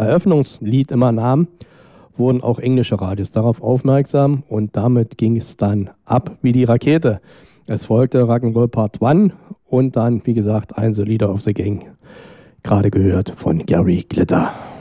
Eröffnungslied immer nahm, wurden auch englische Radios darauf aufmerksam und damit ging es dann ab wie die Rakete. Es folgte Rock'n'Roll Part 1 und dann, wie gesagt, ein The Leader of the Gang, gerade gehört von Gary Glitter.